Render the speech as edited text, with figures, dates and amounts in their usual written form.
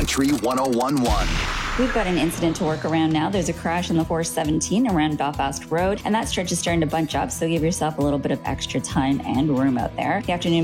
Country 1011. We've got an incident to work around now. There's a crash on the 417 around Belfast Road, and that stretch is starting to bunch up, so give yourself a little bit of extra time and room out there. The afternoon